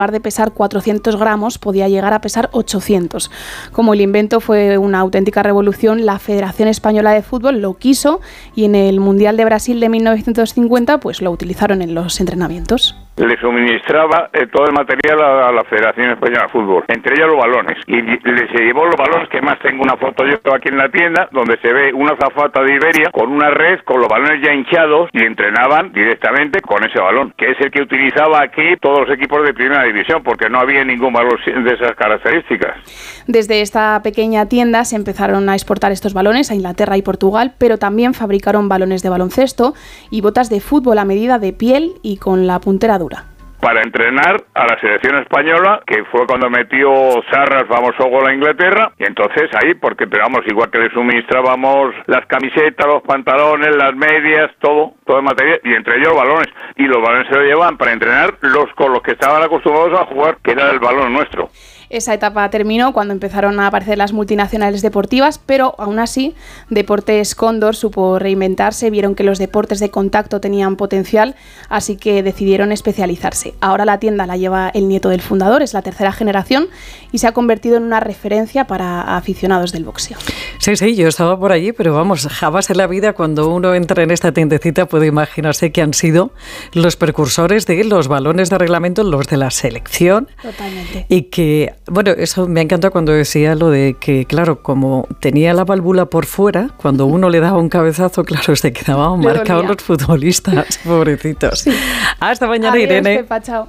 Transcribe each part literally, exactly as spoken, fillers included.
de pesar cuatrocientos gramos, podía llegar a pesar ochocientos. Como el invento fue una auténtica revolución, la Federación Española de Fútbol lo quiso y en el Mundial de Brasil de mil novecientos cincuenta pues lo utilizaron en los entrenamientos. Le suministraba eh, todo el material a, a la Federación Española de Fútbol, entre ellos los balones. Y le se llevó los balones, que más tengo una foto yo aquí en la tienda, donde se ve una azafata de Iberia con una red, con los balones ya hinchados, y entrenaban directamente con ese balón, que es el que utilizaba aquí todos los equipos de primera división, porque no había ningún balón de esas características. Desde esta pequeña tienda se empezaron a exportar estos balones a Inglaterra y Portugal, pero también fabricaron balones de baloncesto y botas de fútbol a medida de piel y con la puntera dura. Para entrenar a la selección española, que fue cuando metió Sarra el famoso gol a Inglaterra, y entonces ahí, porque pero vamos, igual que le suministrábamos las camisetas, los pantalones, las medias, todo, todo el material, y entre ellos balones, y los balones se lo llevaban para entrenar los con los que estaban acostumbrados a jugar, que era el balón nuestro. Esa etapa terminó cuando empezaron a aparecer las multinacionales deportivas, pero aún así Deportes Cóndor supo reinventarse, vieron que los deportes de contacto tenían potencial, así que decidieron especializarse. Ahora la tienda la lleva el nieto del fundador, es la tercera generación y se ha convertido en una referencia para aficionados del boxeo. Sí, sí, yo estaba por allí, pero vamos, jamás en la vida cuando uno entra en esta tiendecita puede imaginarse que han sido los precursores de los balones de reglamento, los de la selección. Totalmente. Y que, bueno, eso me encanta cuando decía lo de que, claro, como tenía la válvula por fuera, cuando uno le daba un cabezazo, claro, se quedaban Le marcados dolía. los futbolistas, pobrecitos. Sí. Hasta mañana, Adiós, Irene. Pepa, chao.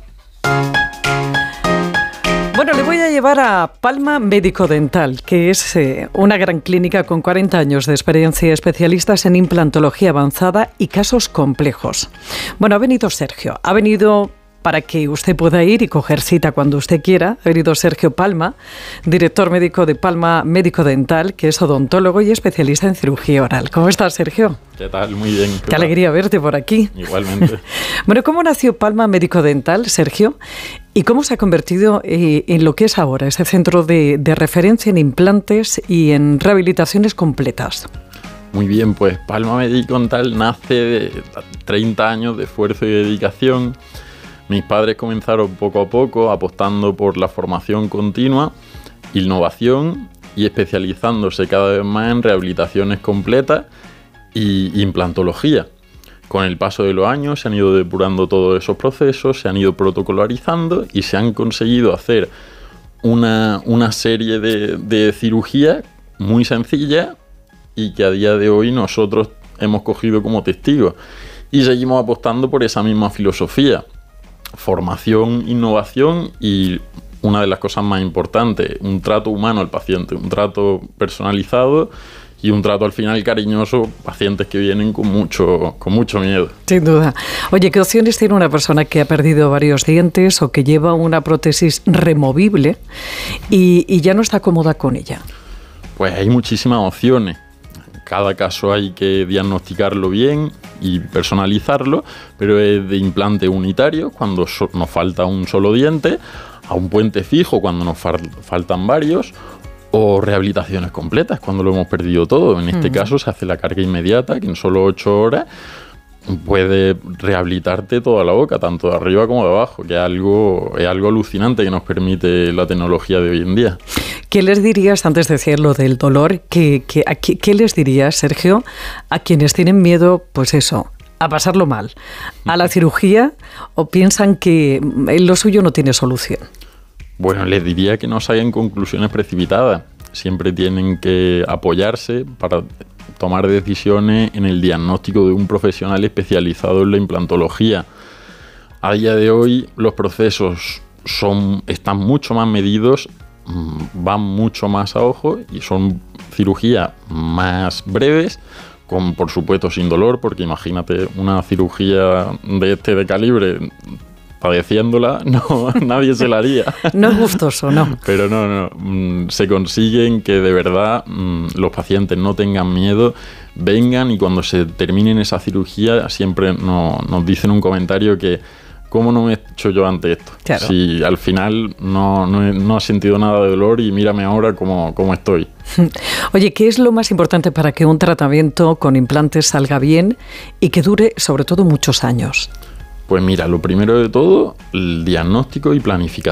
Bueno, le voy a llevar a Palma Médico Dental, que es eh, una gran clínica con cuarenta años de experiencia, especialistas en implantología avanzada y casos complejos. Bueno, ha venido Sergio, ha venido para que usted pueda ir y coger cita cuando usted quiera. Ha venido Sergio Palma, director médico de Palma Médico Dental, que es odontólogo y especialista en cirugía oral. ¿Cómo estás, Sergio? ¿Qué tal? Muy bien. Qué alegría verte por aquí. Igualmente. Bueno, ¿cómo nació Palma Médico Dental, Sergio? ¿Y cómo se ha convertido eh, en lo que es ahora, ese centro de, de referencia en implantes y en rehabilitaciones completas? Muy bien, pues Palma Médico Dental nace de treinta años de esfuerzo y dedicación. Mis padres comenzaron poco a poco apostando por la formación continua, innovación y especializándose cada vez más en rehabilitaciones completas y implantología. Con el paso de los años se han ido depurando todos esos procesos, se han ido protocolarizando y se han conseguido hacer una, una serie de, de cirugías muy sencillas y que a día de hoy nosotros hemos cogido como testigos. Y seguimos apostando por esa misma filosofía. Formación, innovación y una de las cosas más importantes, un trato humano al paciente, un trato personalizado y un trato al final cariñoso, pacientes que vienen con mucho, con mucho miedo. Sin duda. Oye, ¿qué opciones tiene una persona que ha perdido varios dientes o que lleva una prótesis removible y, y ya no está cómoda con ella? Pues hay muchísimas opciones. Cada caso hay que diagnosticarlo bien y personalizarlo, pero es de implante unitario cuando so- nos falta un solo diente, a un puente fijo cuando nos fal- faltan varios, o rehabilitaciones completas cuando lo hemos perdido todo. En este uh-huh. caso se hace la carga inmediata, que en solo ocho horas puede rehabilitarte toda la boca, tanto de arriba como de abajo, que es algo, es algo alucinante que nos permite la tecnología de hoy en día. ¿Qué les dirías, antes de decir lo del dolor, que, que, a, qué, qué les dirías, Sergio, a quienes tienen miedo, pues eso, a pasarlo mal, a la cirugía, o piensan que lo suyo no tiene solución? Bueno, les diría que no saquen conclusiones precipitadas. Siempre tienen que apoyarse para tomar decisiones en el diagnóstico de un profesional especializado en la implantología. A día de hoy los procesos son, están mucho más medidos, van mucho más a ojo y son cirugías más breves, con por supuesto sin dolor, porque imagínate una cirugía de este de calibre padeciéndola, no, nadie se la haría. No es gustoso, ¿no? Pero no, no, se consiguen que de verdad los pacientes no tengan miedo, vengan y cuando se terminen esa cirugía siempre nos, nos dicen un comentario que ¿cómo no me he hecho yo antes esto? Claro. Si al final no, no, he, no he sentido nada de dolor y mírame ahora cómo, cómo estoy. Oye, ¿qué es lo más importante para que un tratamiento con implantes salga bien y que dure sobre todo muchos años? Pues mira, lo primero de todo, el diagnóstico y planificación.